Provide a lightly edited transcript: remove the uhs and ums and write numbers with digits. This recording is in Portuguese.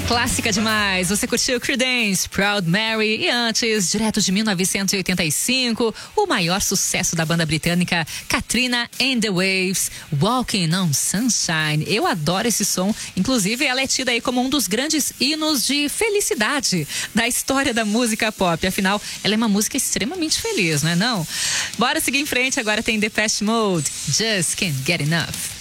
Clássica demais. Você curtiu Creedence, Proud Mary e antes, direto de 1985, o maior sucesso da banda britânica Katrina and the Waves, Walking on Sunshine. Eu adoro esse som. Inclusive, ela é tida aí como um dos grandes hinos de felicidade da história da música pop. Afinal, ela é uma música extremamente feliz, não é não? Bora seguir em frente. Agora tem Depeche Mode, Just Can't Get Enough.